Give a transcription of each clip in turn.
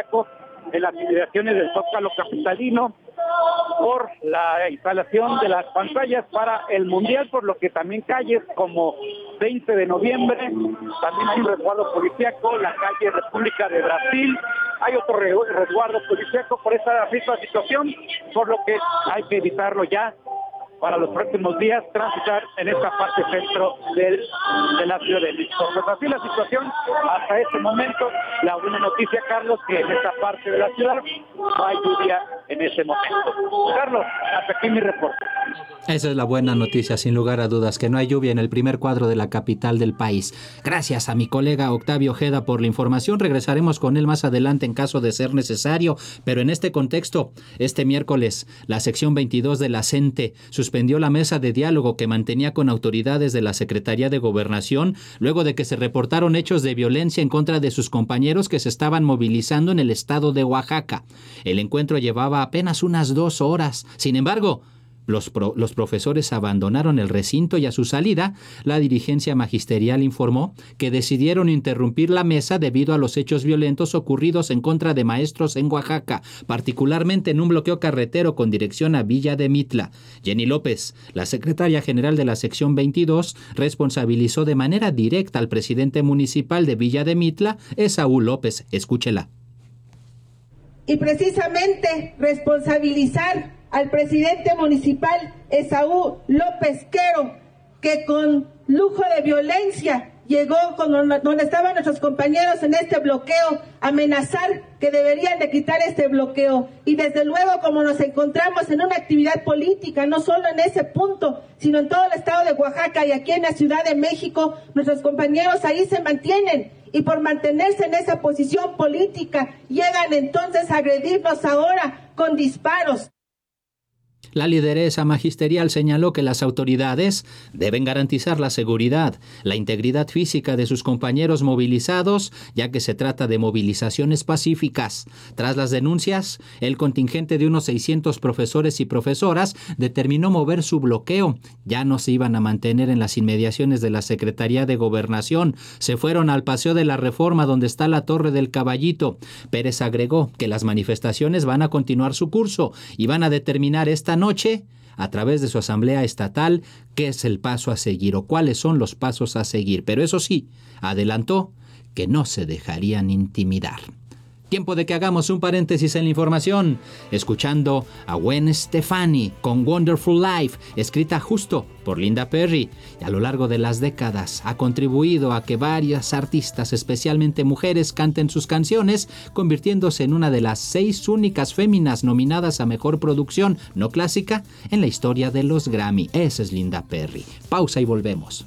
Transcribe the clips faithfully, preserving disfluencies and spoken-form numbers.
policíaco en las inmediaciones del Zócalo capitalino por la instalación de las pantallas para el Mundial, por lo que también calles como veinte de noviembre, también hay un resguardo policíaco, la calle República de Brasil, hay otro resguardo policíaco por esta misma situación, por lo que hay que evitarlo ya para los próximos días, transitar en esta parte centro del, de la Ciudad de México. Pues así la situación hasta este momento. La buena noticia, Carlos, que en esta parte de la ciudad no hay lluvia en ese momento. Carlos, hasta aquí mi reporte. Esa es la buena noticia, sin lugar a dudas, que no hay lluvia en el primer cuadro de la capital del país. Gracias a mi colega Octavio Ojeda por la información. Regresaremos con él más adelante en caso de ser necesario, pero en este contexto, este miércoles, la sección veintidós de la CENTE suspendió la mesa de diálogo que mantenía con autoridades de la Secretaría de Gobernación, luego de que se reportaron hechos de violencia en contra de sus compañeros que se estaban movilizando en el estado de Oaxaca. El encuentro llevaba apenas unas dos horas. Sin embargo, Los, pro, los profesores abandonaron el recinto y a su salida, la dirigencia magisterial informó que decidieron interrumpir la mesa debido a los hechos violentos ocurridos en contra de maestros en Oaxaca, particularmente en un bloqueo carretero con dirección a Villa de Mitla. Jenny López, la secretaria general de la sección veintidós, responsabilizó de manera directa al presidente municipal de Villa de Mitla, Esaú López. Escúchela. Y precisamente responsabilizar al presidente municipal Esaú López Quero, que con lujo de violencia llegó con donde estaban nuestros compañeros en este bloqueo, amenazar que deberían de quitar este bloqueo. Y desde luego, como nos encontramos en una actividad política, no solo en ese punto, sino en todo el estado de Oaxaca y aquí en la Ciudad de México, nuestros compañeros ahí se mantienen. Y por mantenerse en esa posición política, llegan entonces a agredirnos ahora con disparos. La lideresa magisterial señaló que las autoridades deben garantizar la seguridad, la integridad física de sus compañeros movilizados, ya que se trata de movilizaciones pacíficas. Tras las denuncias, el contingente de unos seiscientos profesores y profesoras determinó mover su bloqueo. Ya no se iban a mantener en las inmediaciones de la Secretaría de Gobernación. Se fueron al Paseo de la Reforma, donde está la Torre del Caballito. Pérez agregó que las manifestaciones van a continuar su curso y van a determinar esta noche, a través de su asamblea estatal, qué es el paso a seguir o cuáles son los pasos a seguir. Pero eso sí, adelantó que no se dejarían intimidar. Tiempo de que hagamos un paréntesis en la información, escuchando a Gwen Stefani con Wonderful Life, escrita justo por Linda Perry, y a lo largo de las décadas ha contribuido a que varias artistas, especialmente mujeres, canten sus canciones, convirtiéndose en una de las seis únicas féminas nominadas a Mejor Producción No Clásica en la historia de los Grammy. Esa es Linda Perry. Pausa y volvemos.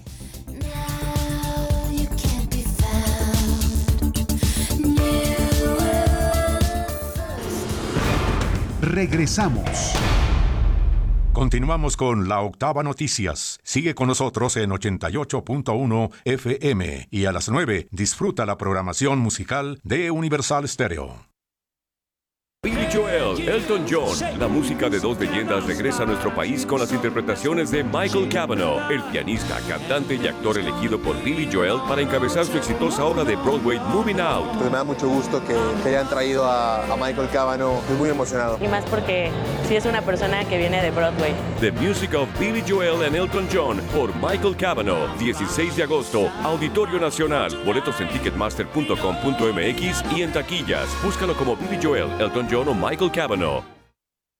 Regresamos. Continuamos con La Octava Noticias. Sigue con nosotros en ochenta y ocho punto uno F M y a las nueve disfruta la programación musical de Universal Stereo. Billy Joel, Elton John, la música de dos leyendas regresa a nuestro país con las interpretaciones de Michael Cavanaugh, el pianista, cantante y actor elegido por Billy Joel para encabezar su exitosa obra de Broadway Moving Out. Pues me da mucho gusto que, que hayan traído a, a Michael Cavanaugh, estoy muy emocionado. Y más porque sí es una persona que viene de Broadway. The Music of Billy Joel and Elton John por Michael Cavanaugh, dieciséis de agosto, Auditorio Nacional. Boletos en ticketmaster punto com punto m x y en taquillas. Búscalo como Billy Joel, Elton John o Michael Cavanaugh.